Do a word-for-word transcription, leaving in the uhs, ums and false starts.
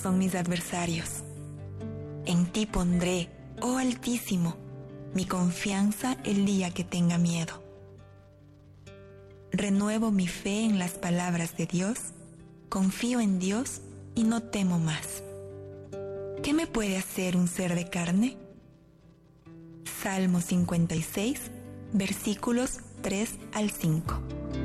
son mis adversarios. En ti pondré, oh Altísimo, mi confianza el día que tenga miedo. Renuevo mi fe en las palabras de Dios, confío en Dios y no temo más. ¿Qué me puede hacer un ser de carne? Salmo cincuenta y seis, versículos tres al cinco.